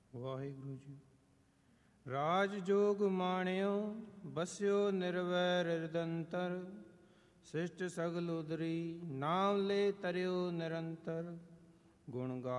ਵਾਹਿਗੁਰੂ ਜੀ। ਰਾਜ ਜੋਗ ਮਾਣਿਓ ਬਸਿਓ ਨਿਰਵੈਰ ਰਿਦੰਤਰ, ਸਿਸ਼ਟ ਸਗਲ ਉਦਰੀ ਨਾਮ ਲੈ ਤਰਿਓ ਨਿਰੰਤਰ। ਗੁਣ ਗਾ